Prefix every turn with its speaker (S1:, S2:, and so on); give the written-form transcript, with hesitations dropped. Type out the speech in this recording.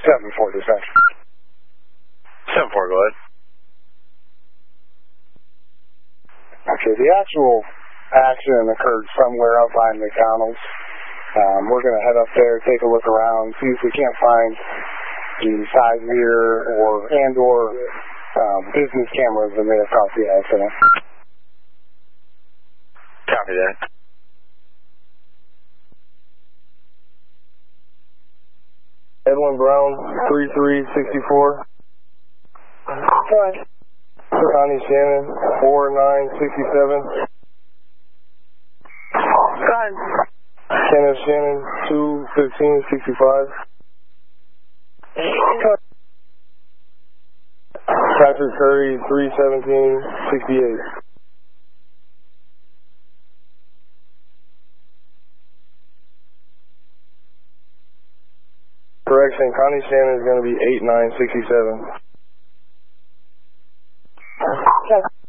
S1: 7-4 dispatch.
S2: 7-4, go ahead.
S1: Okay, the actual accident occurred somewhere up by McDonald's. We're going to head up there, take a look around, see if we can't find the side mirror or business cameras that may have caused the accident.
S2: Copy that.
S3: Edwin Brown, 3364.
S1: Go ahead.
S3: Connie Shannon, 4967.
S1: Go ahead.
S3: Kenneth Shannon, 21565. Patrick Curry, 31768. Correction, Connie Shannon is going to be 8967.
S1: Okay.